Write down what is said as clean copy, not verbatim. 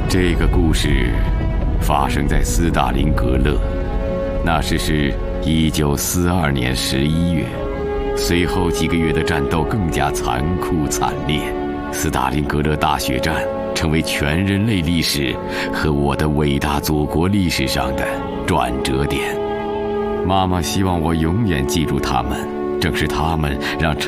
这个故事发生在斯大林格勒，那时是1942年11月。随后几个月的战斗更加残酷惨烈，斯大林格勒大血战成为全人类历史和我的伟大祖国历史上的转折点。妈妈希望我永远记住他们，正是他们让